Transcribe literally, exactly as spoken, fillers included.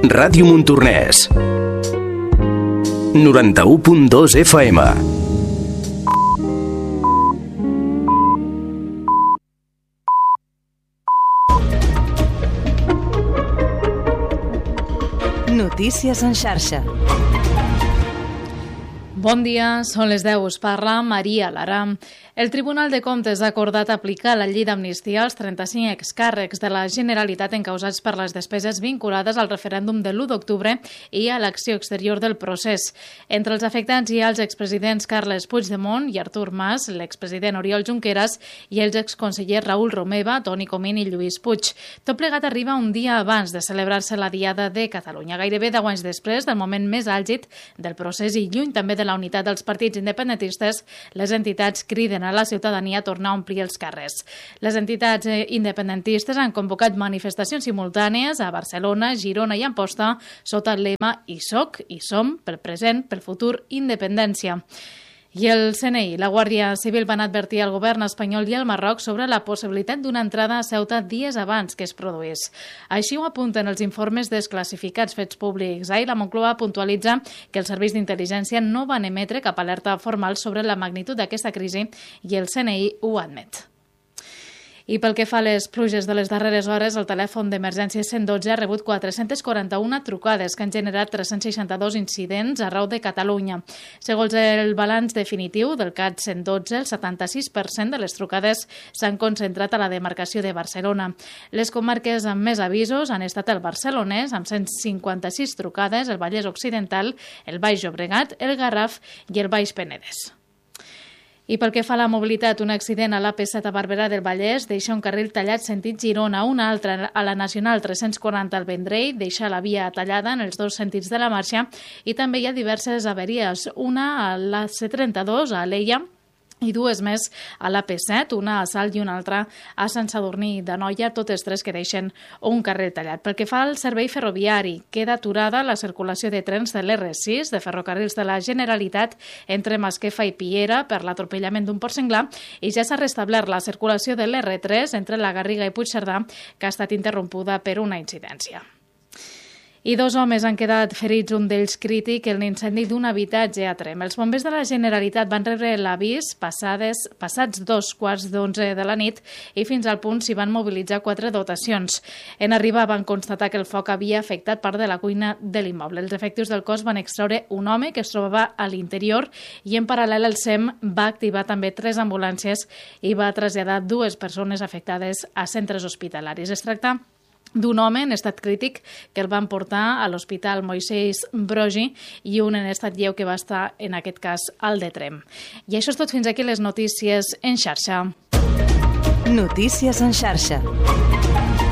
Ràdio Montornès, noranta-u punt dos F M. Notícies en xarxa. Bon dia, són les deu, us parla Maria Lara. El Tribunal de Comptes ha acordat aplicar la llei d'amnistia als trenta-cinc excàrrecs de la Generalitat encausats per les despeses vinculades al referèndum de l'u d'octubre i a l'acció exterior del procés. Entre els afectats hi ha els expresidents Carles Puigdemont i Artur Mas, l'expresident Oriol Junqueras i els exconsellers Raül Romeva, Toni Comín i Lluís Puig. Tot plegat arriba un dia abans de celebrar-se la Diada de Catalunya, gairebé deu anys després del moment més àlgid del procés i lluny també de la unitat dels partits independentistes. Les entitats criden a la ciutadania a tornar a omplir els carrers. Les entitats independentistes han convocat manifestacions simultànies a Barcelona, Girona i Amposta sota el lema "Hi soc, hi som, pel present, pel futur, independència". I el C N I, la Guàrdia Civil, van advertir al govern espanyol i al Marroc sobre la possibilitat d'una entrada a Ceuta dies abans que es produís. Així ho apunten els informes desclassificats fets públics. Ahir la Moncloa puntualitza que els serveis d'intel·ligència no van emetre cap alerta formal sobre la magnitud d'aquesta crisi i el C N I ho admet. I pel que fa a les pluges de les darreres hores, el telèfon d'emergència cent dotze ha rebut quatre-centes quaranta-una trucades que han generat tres-cents seixanta-dos incidents arreu de Catalunya. Segons el balanç definitiu del CAT cent dotze, el setanta-sis per cent de les trucades s'han concentrat a la demarcació de Barcelona. Les comarques amb més avisos han estat el Barcelonès, amb cent cinquanta-sis trucades, el Vallès Occidental, el Baix Llobregat, el Garraf i el Baix Penedès. I pel que fa a la mobilitat, un accident a l'A P set a Barberà del Vallès deixa un carril tallat sentit Girona, un altre a la Nacional tres-cents quaranta al Vendrell deixa la via tallada en els dos sentits de la marxa i també hi ha diverses avaries, una a la C trenta-dos a Alella i dues més a l'A P set, una a Salt i una altra a Sant Sadurní d'Anoia, totes tres que deixen un carril tallat. Pel que fa al servei ferroviari, queda aturada la circulació de trens de l'R sis, de ferrocarrils de la Generalitat, entre Masquefa i Piera per l'atropellament d'un porc senglar, i ja s'ha restablert la circulació de l'R tres entre la Garriga i Puigcerdà, que ha estat interrompuda per una incidència. I dos homes han quedat ferits, un d'ells crític, en l'incendi d'un habitatge a Trem. Els bombers de la Generalitat van rebre l'avís passades, passats dos quarts d'onze de la nit i fins al punt s'hi van mobilitzar quatre dotacions. En arribar van constatar que el foc havia afectat part de la cuina de l'immoble. Els efectius del cos van extraure un home que es trobava a l'interior i en paral·lel el S E M va activar també tres ambulàncies i va traslladar dues persones afectades a centres hospitalaris. Es tracta d'un home en estat crític que el van portar a l'Hospital Moisès Broggi i un en estat lleu que va estar, en aquest cas, al de Trem. I això és tot, fins aquí les notícies en xarxa. Notícies en xarxa.